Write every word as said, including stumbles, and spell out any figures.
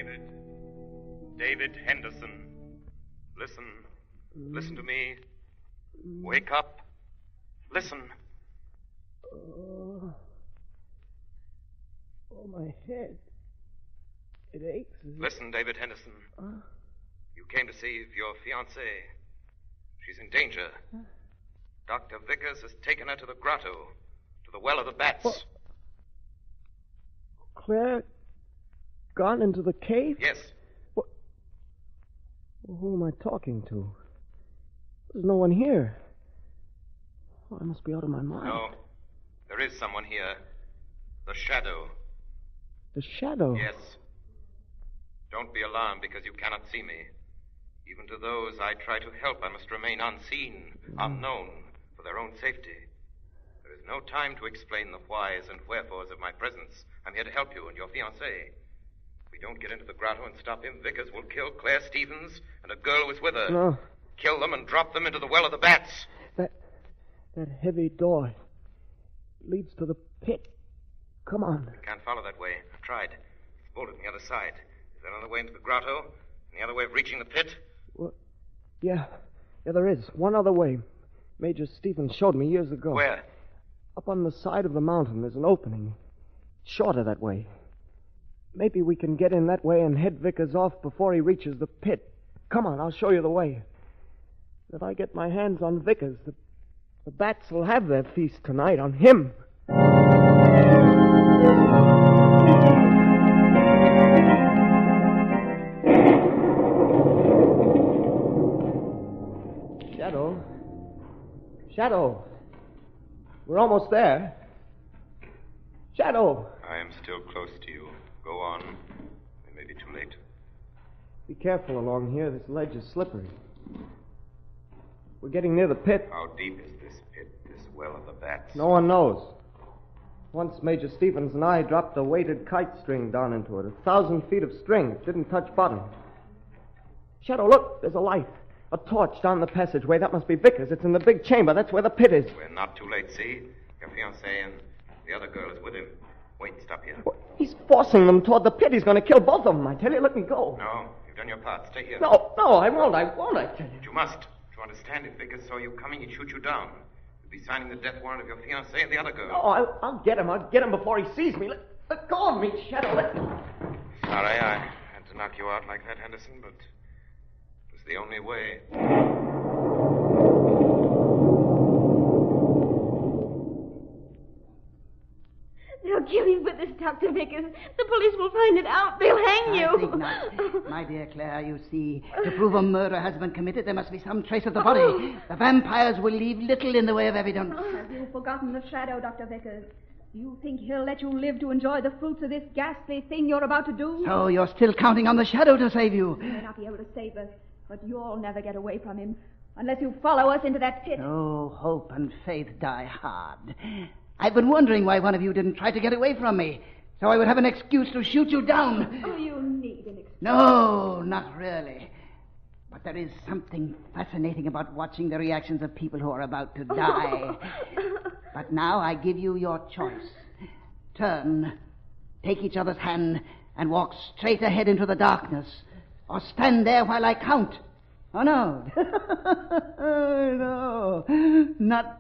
David. David Henderson. Listen. Listen to me. Wake up. Listen. Oh, oh my head. It aches. Listen, David Henderson. Uh, you came to see your fiancée. She's in danger. Huh? Doctor Vickers has taken her to the grotto, to the Well of the Bats. What? Claire gone into the cave? Yes. What? Who am I talking to? There's no one here. Oh, I must be out of my mind. No. There is someone here. The Shadow. The Shadow? Yes. Don't be alarmed because you cannot see me. Even to those I try to help, I must remain unseen, mm. unknown, for their own safety. There is no time to explain the whys and wherefores of my presence. I'm here to help you and your fiancée. If we don't get into the grotto and stop him, Vickers will kill Claire Stevens and a girl who is with her. No. Kill them and drop them into the Well of the Bats. That, that heavy door leads to the pit. Come on. We can't follow that way. I've tried. It's bolted on the other side. Is there another way into the grotto? Any other way of reaching the pit? Well, yeah. Yeah, there is. One other way. Major Stevens showed me years ago. Where? Up on the side of the mountain, there's an opening. Shorter that way. Maybe we can get in that way and head Vickers off before he reaches the pit. Come on, I'll show you the way. If I get my hands on Vickers, the, the bats will have their feast tonight on him. Shadow. Shadow. We're almost there. Shadow. I am still close to you. Go on. It may be too late. Be careful along here. This ledge is slippery. We're getting near the pit. How deep is this pit, this Well of the Bats? No one knows. Once Major Stevens and I dropped a weighted kite string down into it. A thousand feet of string. It didn't touch bottom. Shadow, look. There's a light. A torch down the passageway. That must be Vickers. It's in the big chamber. That's where the pit is. We're not too late, see? Your fiancée and the other girl is with him. Wait, stop here. Well, he's forcing them toward the pit. He's going to kill both of them. I tell you, let me go. No, you've done your part. Stay here. No, no, I won't. I won't, I tell you. You must. To understand, if Vickers saw you coming, he'd shoot you down. You'd be signing the death warrant of your fiancée and the other girl. No, I'll, I'll get him. I'll get him before he sees me. Let, let go of me, Shadow. Let me. Sorry, I had to knock you out like that, Henderson, but it was the only way. They'll kill you for this, Doctor Vickers. The police will find it out. They'll hang you. I think not. My dear Claire, you see, to prove a murder has been committed, there must be some trace of the body. Oh. The vampires will leave little in the way of evidence. Oh, have you forgotten the Shadow, Doctor Vickers? Do you think he'll let you live to enjoy the fruits of this ghastly thing you're about to do? So you're still counting on the Shadow to save you? He may not be able to save us, but you'll never get away from him unless you follow us into that pit. Oh, hope and faith die hard. I've been wondering why one of you didn't try to get away from me, so I would have an excuse to shoot you down. Oh, you need an excuse. No, not really. But there is something fascinating about watching the reactions of people who are about to die. But now I give you your choice. Turn, take each other's hand, and walk straight ahead into the darkness. Or stand there while I count. Oh, no. No, not